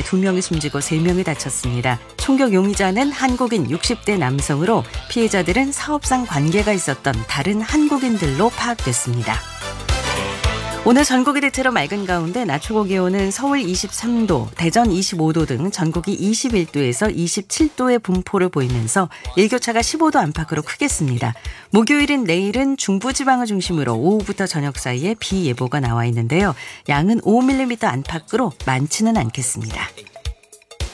2명이 숨지고 3명이 다쳤습니다. 총격 용의자는 한국인 60대 남성으로 피해자들은 사업상 관계가 있었던 다른 한국인들로 파악됐습니다. 오늘 전국이 대체로 맑은 가운데 낮 최고 기온은 서울 23도, 대전 25도 등 전국이 21도에서 27도의 분포를 보이면서 일교차가 15도 안팎으로 크겠습니다. 목요일인 내일은 중부지방을 중심으로 오후부터 저녁 사이에 비 예보가 나와 있는데요. 양은 5mm 안팎으로 많지는 않겠습니다.